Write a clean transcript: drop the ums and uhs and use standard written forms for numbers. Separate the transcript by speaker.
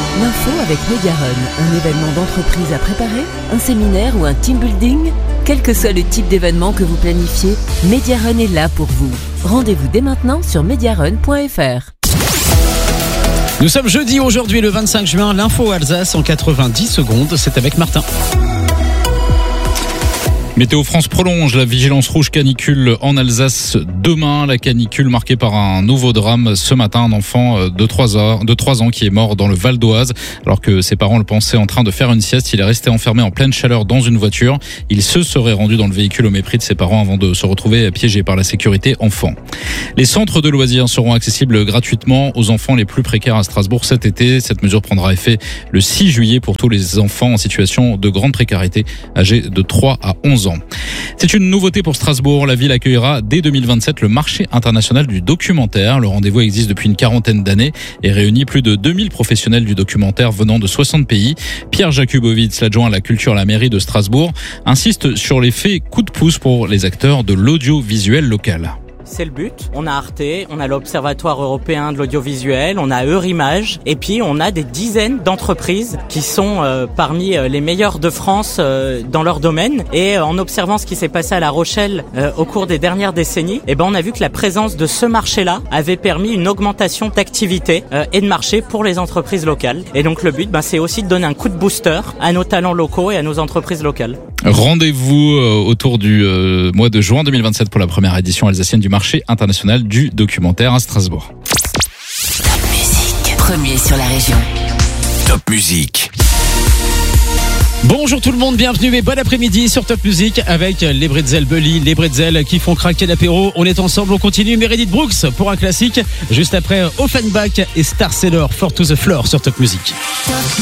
Speaker 1: L'info avec Mediarun, un événement d'entreprise à préparer, un séminaire ou un team building. Quel que soit le type d'événement que vous planifiez, Mediarun est là pour vous. Rendez-vous dès maintenant sur mediarun.fr.
Speaker 2: Nous sommes jeudi aujourd'hui, le 25 juin. L'info Alsace en 90 secondes. C'est avec Martin.
Speaker 3: Météo France prolonge la vigilance rouge canicule en Alsace demain. La canicule marquée par un nouveau drame ce matin. Un enfant de 3 ans qui est mort dans le Val d'Oise. Alors que ses parents le pensaient en train de faire une sieste, il est resté enfermé en pleine chaleur dans une voiture. Il se serait rendu dans le véhicule au mépris de ses parents avant de se retrouver piégé par la sécurité enfant. Les centres de loisirs seront accessibles gratuitement aux enfants les plus précaires à Strasbourg cet été. Cette mesure prendra effet le 6 juillet pour tous les enfants en situation de grande précarité âgés de 3 à 11 ans. C'est une nouveauté pour Strasbourg. La ville accueillera dès 2027 le marché international du documentaire. Le rendez-vous existe depuis une quarantaine d'années et réunit plus de 2000 professionnels du documentaire venant de 60 pays. Pierre Jakubowicz, l'adjoint à la culture à la mairie de Strasbourg, insiste sur l'effet coup de pouce pour les acteurs de l'audiovisuel local.
Speaker 4: C'est le but. On a Arte, on a l'Observatoire européen de l'audiovisuel, on a Eurimage, et puis on a des dizaines d'entreprises qui sont parmi les meilleures de France dans leur domaine. Et en observant ce qui s'est passé à La Rochelle au cours des dernières décennies, on a vu que la présence de ce marché-là avait permis une augmentation d'activité et de marché pour les entreprises locales. Et donc le but, c'est aussi de donner un coup de booster à nos talents locaux et à nos entreprises locales.
Speaker 3: Rendez-vous autour du mois de juin 2027 pour la première édition alsacienne du marché international du documentaire à Strasbourg.
Speaker 1: Top Musique, premier sur la région.
Speaker 5: Top Musique.
Speaker 2: Bonjour tout le monde, bienvenue et bon après-midi sur Top Music avec les Bretzel Bully, les Bretzel qui font craquer l'apéro. On est ensemble, on continue. Meredith Brooks pour un classique. Juste après Offenbach et Star Sailor, Fort to the Floor sur Top Music.